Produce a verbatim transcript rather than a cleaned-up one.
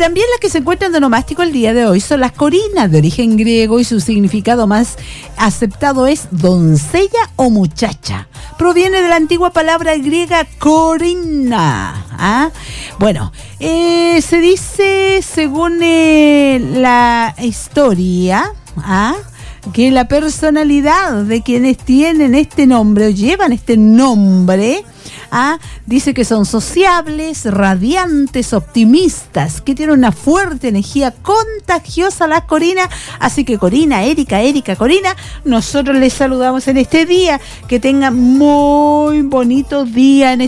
también las que se encuentran de onomástico el día de hoy son las corinas, de origen griego, y su significado más aceptado es doncella o muchacha. Proviene de la antigua palabra griega corina. ¿Ah? Bueno, eh, se dice, según eh, la historia, ¿ah?, que la personalidad de quienes tienen este nombre o llevan este nombre, ¿ah?, dice que son sociables, radiantes, optimistas, que tienen una fuerte energía contagiosa las Corinas. Así que Corina, Erika, Erika, Corina, nosotros les saludamos en este día. Que tengan muy bonito día en